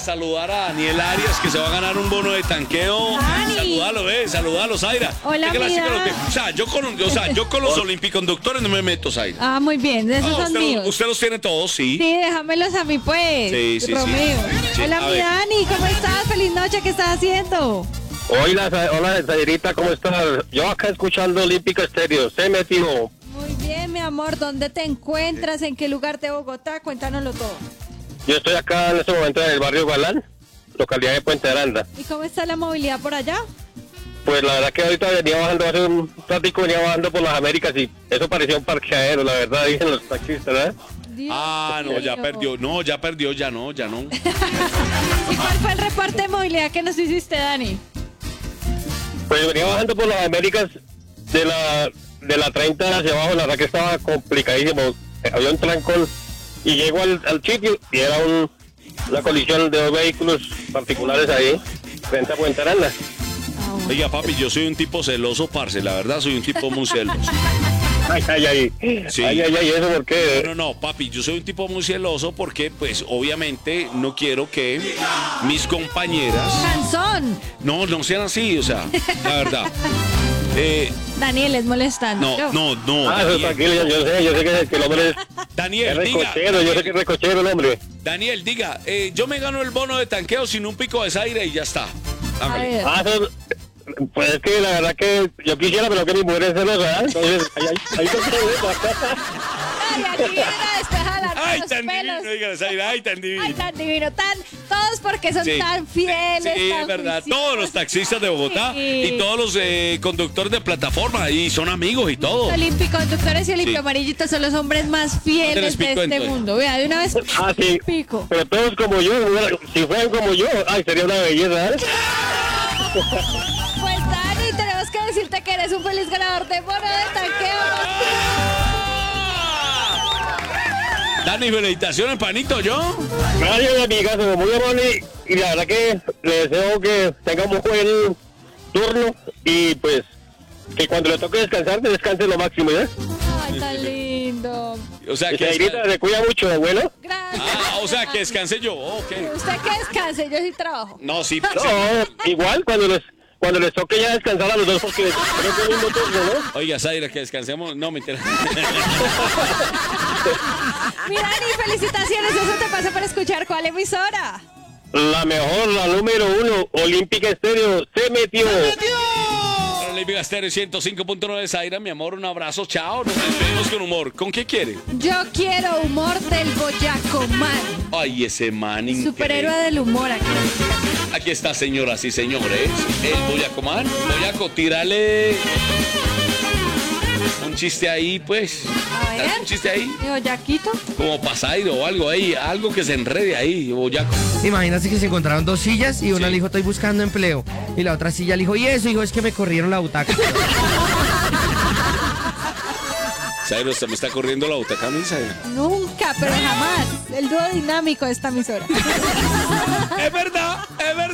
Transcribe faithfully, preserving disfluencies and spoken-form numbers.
saludar a Daniel Arias, que se va a ganar un bono de tanqueo. Dani. Saludalo, eh, saludalo, Zaira. Hola, Es que la chica mira. lo que- o sea, yo con, o sea, yo con los olimpiconductores no me meto, Zaira. Ah, muy bien, esos Ah, son usted, míos. los, usted los tiene todos, sí. Sí, déjamelos a mí, pues. Sí, sí, sí. Romeo. Sí, Hola, a mi ver. Dani, ¿cómo estás? Feliz noche, ¿qué estás haciendo? Hola, Sa- hola, Zairita, ¿cómo estás? Yo acá escuchando Olímpico Estéreo. Se metió. Muy bien, mi amor, ¿dónde te encuentras? ¿En qué lugar de Bogotá? Cuéntanoslo todo. Yo estoy acá en este momento en el barrio Galán, localidad de Puente Aranda. ¿Y cómo está la movilidad por allá? Pues la verdad que ahorita venía bajando, hace un ratico venía bajando por las Américas y eso parecía un parqueadero, la verdad, dicen los taxistas, ¿verdad? Dios Ah, no, ya mío. perdió. No, ya perdió, ya no, ya no. ¿Y cuál fue el reporte de movilidad que nos hiciste, Dani? Pues venía bajando por las Américas de la de la treinta hacia abajo, la verdad que estaba complicadísimo. Había un trancón y llego al, al sitio y era un, una colisión de dos vehículos particulares ahí, frente a Puente Aranda. Ah, bueno. Oiga, papi, yo soy un tipo celoso, parce, la verdad, soy un tipo muy celoso. Ay, ay, ay. Sí. Ay, ay, ay, ¿eso por qué? No, no, no, papi, yo soy un tipo muy celoso porque, pues, obviamente no quiero que mis compañeras, ¡Canzón! no, no sean así, o sea, la verdad. Eh, Daniel es molestando. no, no, no. Ah, eso Daniel, tranquilo, yo, yo sé, yo sé que, que el hombre es, es Daniel, diga, recochero, yo sé que es recochero el hombre. Daniel, diga, eh, yo me gano el bono de tanqueo sin un pico de Zaire y ya está. A Hágale. ver. Ah, eso, pues es que la verdad que yo quisiera, pero que mi mujer es celosa, ¿eh? Entonces, ahí, ahí, ahí está el problema. Ay, aquí viene a despejar Ay, los tan pelos. divino, diga Zaire, ay, tan divino. Ay, tan divino, tan, todos porque son Sí, tan fieles, sí, tan es verdad. juiciosos. Todos los taxistas de Bogotá Sí. y todos los eh, conductores de plataforma y son amigos y todo. Olímpico, conductores y Olimpio Sí. Amarillitos son los hombres más fieles Andrés de Pico, este entonces. mundo. Vea, de una vez, Ah, sí. pico. Pero todos como yo, si fueran como yo, ay, sería una belleza, ¿eh? Pues Dani, tenemos que decirte que eres un feliz ganador de bono de tanqueo. Dani, felicitaciones, panito, yo. Gracias, amigazo, muy amable. Y la verdad que le deseo que tenga un buen turno y pues que cuando le toque descansar, que descanse lo máximo, ¿ya? Ay, tan lindo. O sea, Que que Zairita desca- se cuida mucho, abuelo. Gracias. Ah, o sea, que descanse yo. Ok. Usted que descanse, yo sí trabajo. No, sí, parce. No, igual cuando les, cuando les toque ya descansar a los dos, porque creo que es el mismo turno, ¿no? Oiga, Zaira, que descansemos. No, me interesa. Mira, Dani, felicitaciones. Eso te pasa por escuchar cuál emisora. La mejor, la número uno, Olímpica Estéreo, se metió. Olímpica Estéreo ciento cinco punto nueve, Zaira, mi amor, un abrazo, chao. Nos despedimos con humor. ¿Con qué quiere? Yo quiero humor del Boyaco Man. Ay, ese man increíble. Superhéroe del humor aquí. Aquí está, señoras y señores, el Boyaco Man. Boyaco, tírale un chiste ahí, pues. A ver. Dale un chiste ahí, ¿Y Boyaquito? como pasairo o algo ahí, algo que se enrede ahí, Boyaco. Imagínate que se encontraron dos sillas y una Sí. le dijo, estoy buscando empleo. Y la otra silla le dijo, ¿y eso? Hijo, es que me corrieron la butaca. Zairo, se me está corriendo la butaca, mi Zairo. Nunca, pero jamás. El dúo dinámico de esta emisora. Es verdad, es verdad.